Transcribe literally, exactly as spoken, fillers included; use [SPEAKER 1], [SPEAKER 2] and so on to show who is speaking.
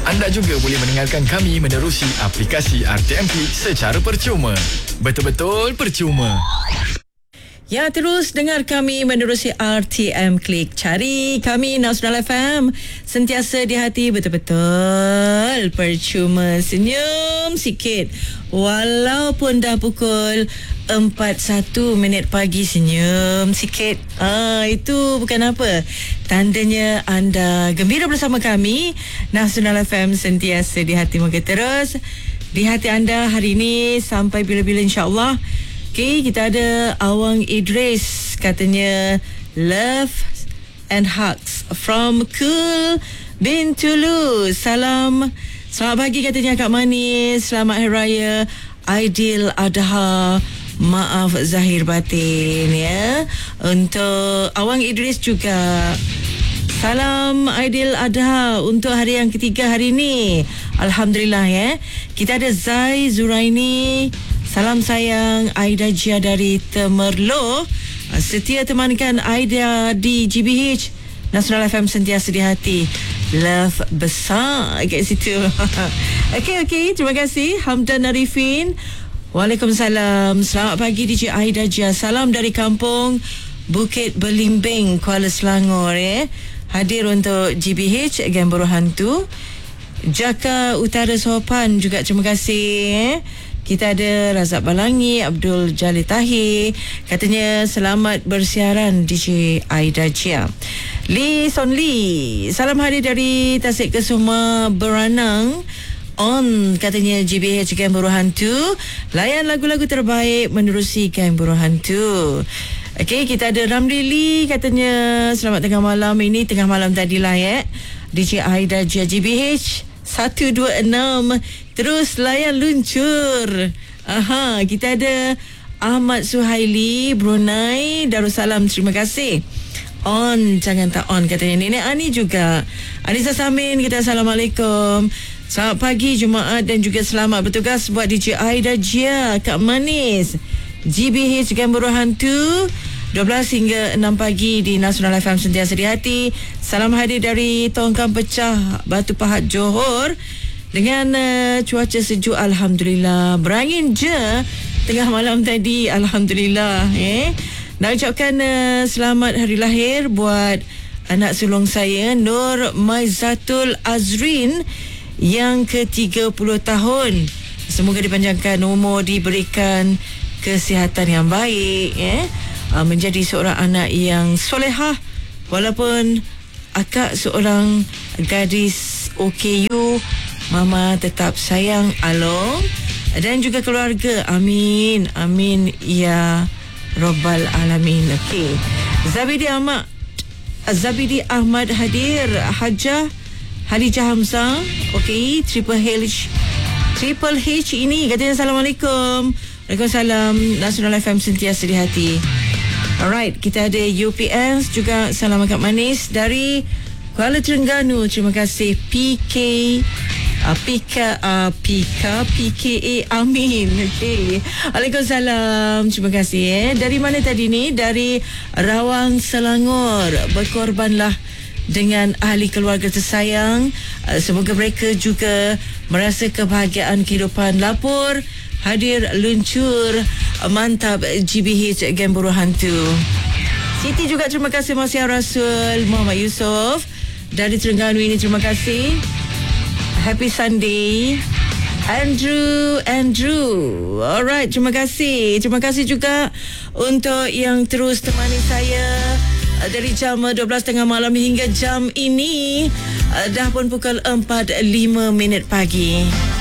[SPEAKER 1] Anda juga boleh mendengarkan kami menerusi aplikasi R T M P secara percuma. Betul-betul percuma.
[SPEAKER 2] Ya, terus dengar kami menerusi R T M Klik. Cari kami Nasional F M. Sentiasa di hati, betul-betul percuma. Senyum sikit. Walaupun dah pukul empat satu minit pagi, senyum sikit. Ah, itu bukan apa. Tandanya anda gembira bersama kami. Nasional F M sentiasa di hati. Moga terus di hati anda hari ini sampai bila-bila, insya-Allah. Okay, kita ada Awang Idris, katanya love and hugs from Cool bin Toulouse. Salam, selamat pagi katanya Kak Manis. Selamat Hari Raya Aidil Adha. Maaf zahir batin ya. Untuk Awang Idris juga, salam Aidil Adha untuk hari yang ketiga hari ini. Alhamdulillah ya. Kita ada Zai Zuraini. Salam sayang Aida Jia dari Temerloh. Setia temankan Aida di G B H. Nasional F M sentiasa di hati. Love besar kat situ. Okey, okey. Terima kasih Hamdan Arifin. Waalaikumsalam. Selamat pagi D J Aida Jia. Salam dari kampung Bukit Belimbing, Kuala Selangor eh. Hadir untuk G B H Gemboro Hantu. Jaka Utara Sopan juga terima kasih eh. Kita ada Razak Balangi, Abdul Jalil Tahir. Katanya selamat bersiaran D J Aida Jia. Lee Son Lee, salam hadir dari Tasikkesuma Beranang. On, katanya G B H Gemboro Hantu. Layan lagu-lagu terbaik menerusi Gemboro Hantu. Okey, kita ada Ramli Lee, katanya selamat tengah malam. Ini tengah malam tadilah ya. D J Aida Jia G B H satu dua enam. Terus layan luncur. Aha, kita ada Ahmad Suhaili, Brunei Darussalam. Terima kasih. On, jangan tak on katanya Nenek Ani juga. Anissa Samin, kita Assalamualaikum. Selamat pagi Jumaat dan juga selamat bertugas buat D J Aida Jia, Kak Manis. G B H Gemboro Hantu dua belas hingga enam pagi di Nasional F M sentiasa di hati. Salam hadir dari Tongkang Pecah, Batu Pahat, Johor. Dengan uh, cuaca sejuk, Alhamdulillah. Berangin je tengah malam tadi, Alhamdulillah eh. Nak ucapkan uh, selamat hari lahir buat anak sulung saya, Nur Maizatul Azrin, yang ke tiga puluh tahun. Semoga dipanjangkan umur, diberikan kesihatan yang baik eh. uh, Menjadi seorang anak yang solehah. Walaupun akak seorang gadis O K U, Mama tetap sayang Along dan juga keluarga. Amin, amin ya Rabbal Alamin. Okey, Zabidi Ahmad Zabidi Ahmad hadir. Hajah Halijah Hamzah. Okey, Triple H Triple H ini katanya Assalamualaikum. Waalaikumsalam. Nasional F M sentiasa di hati. Alright, kita ada U P S juga. Salam Kak Manis dari Kuala Terengganu. Terima kasih P K uh, Pika uh, Pika P K A Amin. Okey. Waalaikumsalam. Terima kasih eh. Dari mana tadi ni? Dari Rawang Selangor. Berkorbanlah dengan ahli keluarga tersayang. Uh, semoga mereka juga merasa kebahagiaan kehidupan. Lapor hadir luncur uh, mantap G B H Gemboro Hantu. Siti juga terima kasih. Masih Rasul Muhammad Yusof dari Terengganu ini, terima kasih. Happy Sunday Andrew Andrew. Alright, terima kasih. Terima kasih juga untuk yang terus temani saya dari jam dua belas tengah malam hingga jam ini. Dah pun pukul empat lima minit pagi.